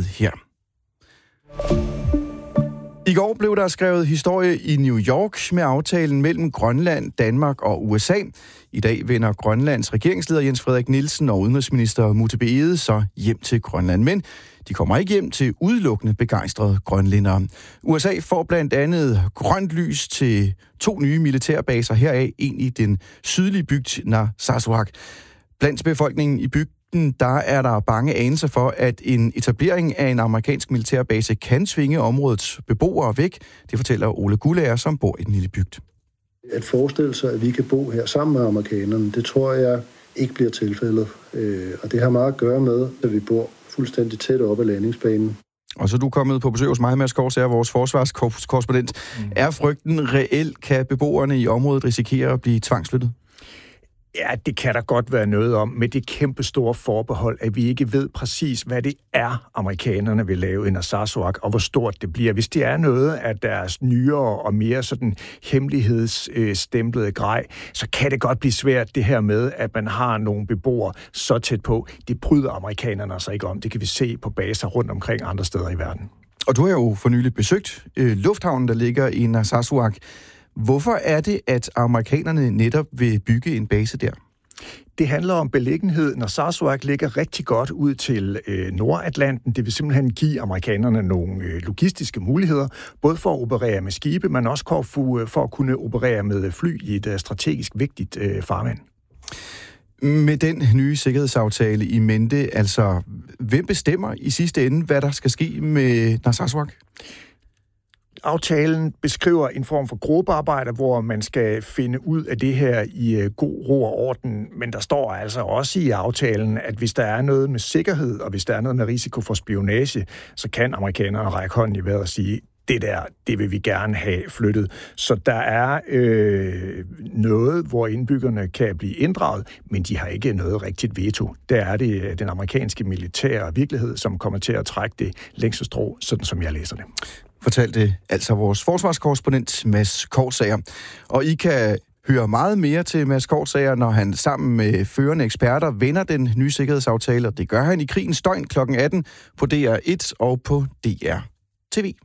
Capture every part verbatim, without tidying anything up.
her. I går blev der skrevet historie i New York med aftalen mellem Grønland, Danmark og U S A. I dag vender Grønlands regeringsleder Jens Frederik Nielsen og udenrigsminister Mute Egede så hjem til Grønland. Men de kommer ikke hjem til udelukkende begejstrede grønlændere. U S A får blandt andet grønt lys til to nye militærbaser, heraf en i den sydlige bygd Narsarsuaq. Blandt befolkningen i bygden der er der bange anelser for, at en etablering af en amerikansk militærbase kan tvinge områdets beboere væk. Det fortæller Ole Guldager, som bor i den lille bygd. At forestille sig, at vi kan bo her sammen med amerikanerne, det tror jeg ikke bliver tilfældet. Og det har meget at gøre med, at vi bor fuldstændig tæt op ad landingsbanen. Og så er du kommet på besøg hos mig, Mads Korsager, vores forsvarskorrespondent. Mm. Er frygten reel? Kan beboerne i området risikere at blive tvangsflyttet? Ja, det kan der godt være noget om, med det kæmpe store forbehold, at vi ikke ved præcis, hvad det er, amerikanerne vil lave i Narsarsuaq, og hvor stort det bliver. Hvis det er noget af deres nyere og mere sådan hemmelighedsstemplede grej, så kan det godt blive svært det her med, at man har nogle beboere så tæt på. Det bryder amerikanerne altså ikke om. Det kan vi se på baser rundt omkring andre steder i verden. Og du har jo for nylig besøgt øh, lufthavnen, der ligger i Narsarsuaq. Hvorfor er det, at amerikanerne netop vil bygge en base der? Det handler om beliggenhed. Narsarsuaq ligger rigtig godt ud til øh, Nordatlanten. Det vil simpelthen give amerikanerne nogle øh, logistiske muligheder, både for at operere med skibe, men også for, for at kunne operere med fly i et uh, strategisk vigtigt øh, farvand. Med den nye sikkerhedsaftale i mente, altså hvem bestemmer i sidste ende, hvad der skal ske med Narsarsuaq? Aftalen beskriver en form for gruppearbejde, hvor man skal finde ud af det her i god ro og orden, men der står altså også i aftalen, at hvis der er noget med sikkerhed, og hvis der er noget med risiko for spionage, så kan amerikanerne række hånden i vejret og sige, det der, det vil vi gerne have flyttet. Så der er øh, noget, hvor indbyggerne kan blive inddraget, men de har ikke noget rigtigt veto. Der er det den amerikanske militære virkelighed, som kommer til at trække det længste strå, sådan som jeg læser det. Fortalte altså vores forsvarskorrespondent Mads Korsager. Og I kan høre meget mere til Mads Korsager, når han sammen med førende eksperter vender den nye sikkerhedsaftale, og det gør han i Krigens Døgn klokken atten på D R et og på D R T V.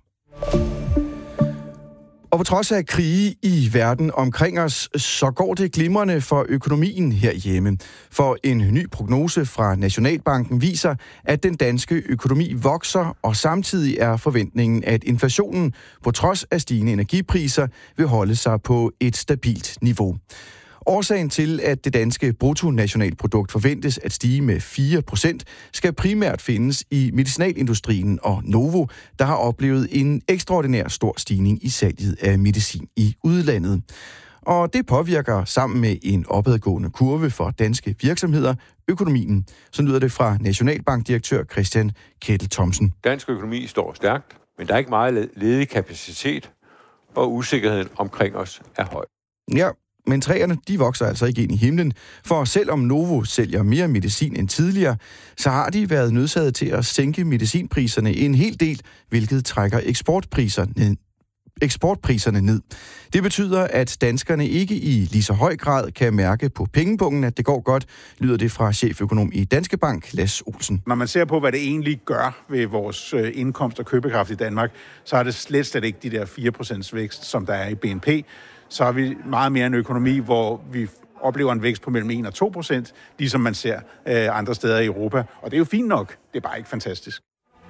Og på trods af krige i verden omkring os, så går det glimrende for økonomien herhjemme. For en ny prognose fra Nationalbanken viser, at den danske økonomi vokser, og samtidig er forventningen, at inflationen på trods af stigende energipriser vil holde sig på et stabilt niveau. Årsagen til, at det danske bruttonationalprodukt forventes at stige med fire procent, skal primært findes i medicinalindustrien og Novo, der har oplevet en ekstraordinær stor stigning i salget af medicin i udlandet. Og det påvirker sammen med en opadgående kurve for danske virksomheder økonomien. Så lyder det fra Nationalbankdirektør Christian Kettel Thomsen. Dansk økonomi står stærkt, men der er ikke meget ledig kapacitet, og usikkerheden omkring os er høj. Ja. Men træerne, de vokser altså ikke ind i himlen, for selvom Novo sælger mere medicin end tidligere, så har de været nødsaget til at sænke medicinpriserne en hel del, hvilket trækker eksportpriserne ned. eksportpriserne ned. Det betyder, at danskerne ikke i lige så høj grad kan mærke på pengepungen, at det går godt, lyder det fra cheføkonom i Danske Bank, Lasse Olsen. Når man ser på, hvad det egentlig gør ved vores indkomst og købekraft i Danmark, så er det slet, slet ikke de der fire procent vækst, som der er i B N P. Så har vi meget mere en økonomi, hvor vi oplever en vækst på mellem en og to procent, ligesom man ser øh, andre steder i Europa. Og det er jo fint nok, det er bare ikke fantastisk.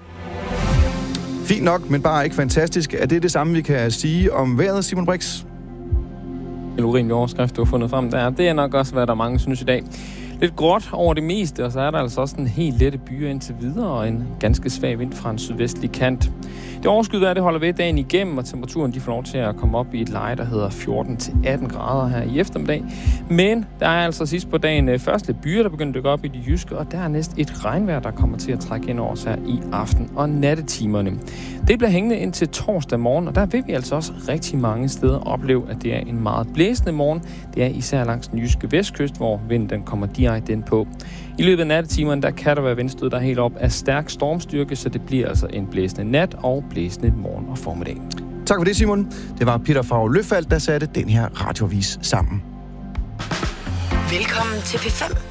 Fint nok, men bare ikke fantastisk. Er det det samme, vi kan sige om vejret, Simon Brix? En urimelig overskrift, du har fundet frem der. Det er nok også, hvad der mange synes i dag. Lidt gråt over det meste, og så er der altså også en helt lette byer indtil videre, og en ganske svag vind fra en sydvestlig kant. Det overskyet det holder ved dagen igennem, og temperaturen de får lov til at komme op i et leje, der hedder fjorten til atten grader her i eftermiddag. Men der er altså sidst på dagen først lidt byer, der begynder at dykke op i de jyske, og dernæst et regnvejr, der kommer til at trække ind over os her i aften- og nattetimerne. Det bliver hængende indtil torsdag morgen, og der vil vi altså også rigtig mange steder opleve, at det er en meget blæsende morgen. Det er især langs den jyske vestkyst, hvor vinden kommer direkte ind på. I løbet af nattetimerne, der kan der være vindstød, der er helt op af stærk stormstyrke, så det bliver altså en blæsende nat og blæsende morgen og formiddag. Tak for det, Simon. Det var Peter Favre Løfald, der satte den her radioavis sammen. Velkommen til P fem.